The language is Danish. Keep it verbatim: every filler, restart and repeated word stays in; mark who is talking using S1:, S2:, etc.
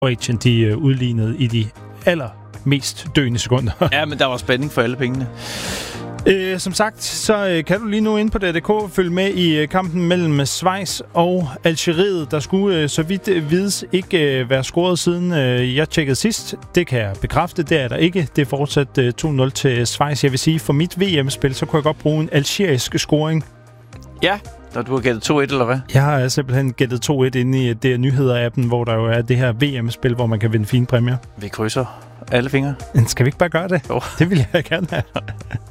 S1: Kroatien, de øh, udlignede i de allermest døende sekunder.
S2: Ja, men der var spænding for alle pengene.
S1: Øh, som sagt, så øh, kan du lige nu ind på D R punktum D K følge med i øh, kampen mellem Schweiz og Algeriet. Der skulle, øh, så vidt øh, vides, ikke øh, være scoret siden øh, jeg tjekkede sidst. Det kan jeg bekræfte, det er der ikke. Det er fortsat øh, to nul til Schweiz. Jeg vil sige, for mit V M-spil, så kunne jeg godt bruge en algerisk scoring.
S2: Ja, når du har gættet to et, eller hvad?
S1: Jeg har simpelthen gættet to et inde i det nyheder-appen, hvor der jo er det her V M-spil, hvor man kan vinde fine præmier.
S2: Vi krydser alle fingre.
S1: Men skal vi ikke bare gøre det?
S2: Jo.
S1: Det vil jeg gerne have.